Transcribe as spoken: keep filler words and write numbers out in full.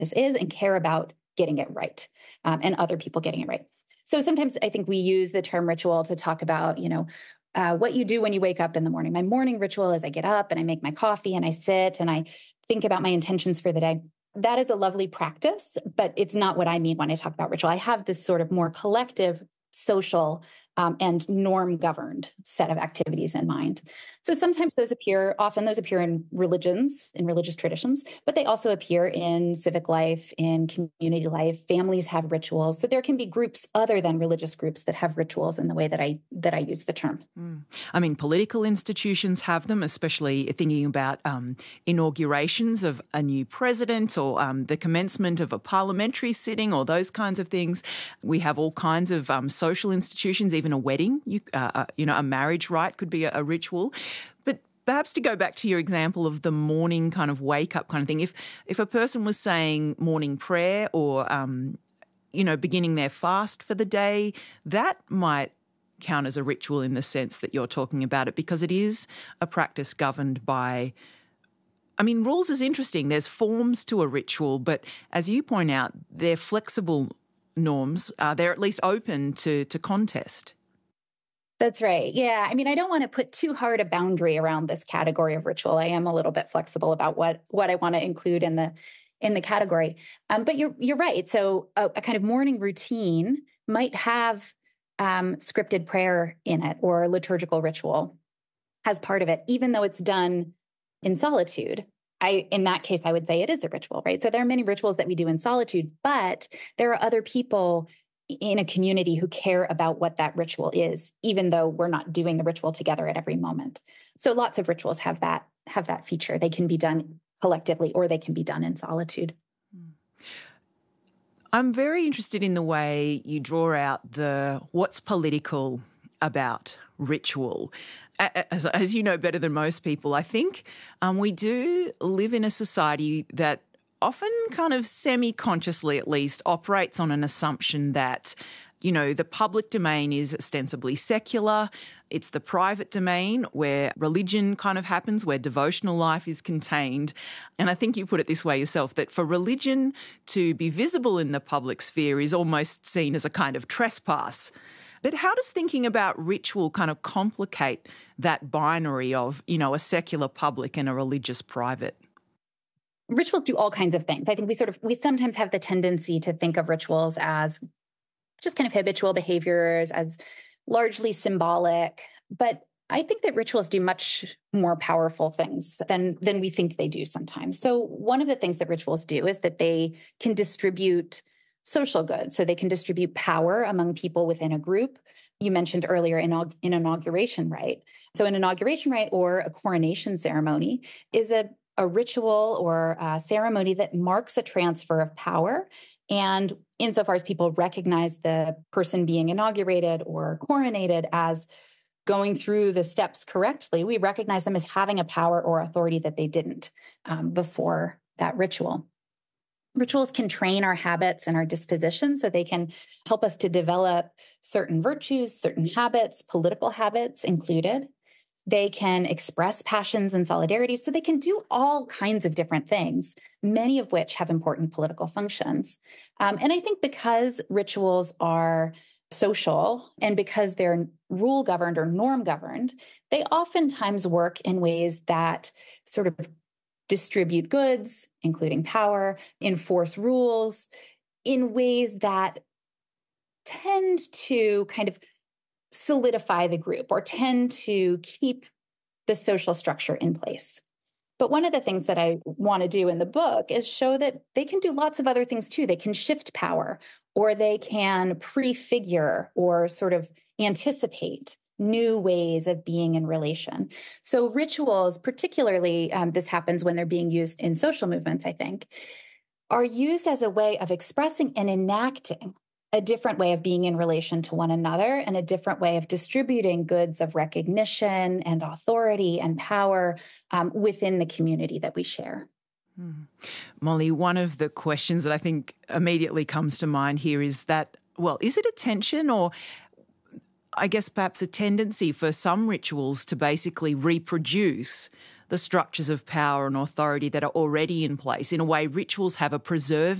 is and care about getting it right, um, and other people getting it right. So sometimes I think we use the term ritual to talk about, you know, uh, what you do when you wake up in the morning. My morning ritual is I get up and I make my coffee and I sit and I think about my intentions for the day. That is a lovely practice, but it's not what I mean when I talk about ritual. I have this sort of more collective, social, um, and norm-governed set of activities in mind. So sometimes those appear, often those appear in religions, in religious traditions, but they also appear in civic life, in community life. Families have rituals. So there can be groups other than religious groups that have rituals in the way that I that I use the term. Mm. I mean, political institutions have them, especially thinking about um, inaugurations of a new president or um, the commencement of a parliamentary sitting or those kinds of things. We have all kinds of um, social institutions, even a wedding, you, uh, you know, a marriage rite could be a, a ritual. But perhaps to go back to your example of the morning kind of wake up kind of thing, if if a person was saying morning prayer or, um, you know, beginning their fast for the day, that might count as a ritual in the sense that you're talking about it, because it is a practice governed by, I mean, rules is interesting. There's forms to a ritual, but as you point out, they're flexible norms. Uh, they're at least open to, to contest. That's right. Yeah. I mean, I don't want to put too hard a boundary around this category of ritual. I am a little bit flexible about what, what I want to include in the in the category. Um, but you're you're right. So a, a kind of morning routine might have um, scripted prayer in it or liturgical ritual as part of it, even though it's done in solitude. I, in that case, I would say it is a ritual, right? So there are many rituals that we do in solitude, but there are other people in a community who care about what that ritual is, even though we're not doing the ritual together at every moment. So lots of rituals have that, have that feature. They can be done collectively or they can be done in solitude. I'm very interested in the way you draw out the what's political about ritual. As, as you know better than most people, I think um, we do live in a society that often kind of semi-consciously at least operates on an assumption that, you know, the public domain is ostensibly secular. It's the private domain where religion kind of happens, where devotional life is contained. And I think you put it this way yourself, that for religion to be visible in the public sphere is almost seen as a kind of trespass. But how does thinking about ritual kind of complicate that binary of, you know, a secular public and a religious private? Rituals do all kinds of things. I think we sort of, we sometimes have the tendency to think of rituals as just kind of habitual behaviors, as largely symbolic. But I think that rituals do much more powerful things than, than we think they do sometimes. So one of the things that rituals do is that they can distribute social goods. So they can distribute power among people within a group. You mentioned earlier in an inauguration rite. So an inauguration rite or a coronation ceremony is a, a ritual or a ceremony that marks a transfer of power. And insofar as people recognize the person being inaugurated or coronated as going through the steps correctly, we recognize them as having a power or authority that they didn't um, before that ritual. Rituals can train our habits and our disposition, so they can help us to develop certain virtues, certain habits, political habits included. They can express passions and solidarity, so they can do all kinds of different things, many of which have important political functions. Um, and I think because rituals are social and because they're rule governed or norm governed, they oftentimes work in ways that sort of distribute goods, including power, enforce rules in ways that tend to kind of solidify the group or tend to keep the social structure in place. But one of the things that I want to do in the book is show that they can do lots of other things too. They can shift power, or they can prefigure or sort of anticipate new ways of being in relation. So rituals, particularly, um, this happens when they're being used in social movements, I think, are used as a way of expressing and enacting a different way of being in relation to one another and a different way of distributing goods of recognition and authority and power um, within the community that we share. Hmm. Molly, one of the questions that I think immediately comes to mind here is that, well, is it a tension or I guess perhaps a tendency for some rituals to basically reproduce the structures of power and authority that are already in place. In a way, rituals have a preserving